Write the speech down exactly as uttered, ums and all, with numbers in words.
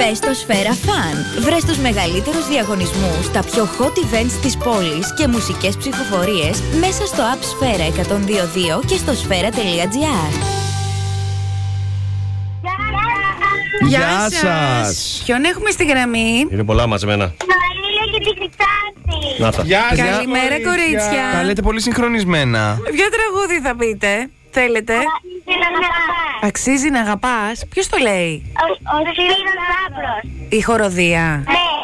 Μπες στο Σφαίρα Fun. Βρες τους μεγαλύτερους διαγωνισμούς, τα πιο hot events της πόλης και μουσικές ψηφοφορίες μέσα στο app Σφαίρα εκατόν δύο δύο και στο σφαίρα τελεία τζι άρ. Γεια, Γεια σας. Ποιον έχουμε στη γραμμή? Είναι πολλά μαζεμένα. Μαρίλα και την Χρυσάνθη. Να τα. Γεια σας, Καλημέρα, κορίτσια. Τα λέτε πολύ συγχρονισμένα. Ποιο τραγούδι θα πείτε? Θέλετε? Αξίζει να αγαπάς. Αξίζει να αγαπάς. Ποιος το λέει? Ο Σπύρος Λάμπρος. Η χοροδία. Ναι.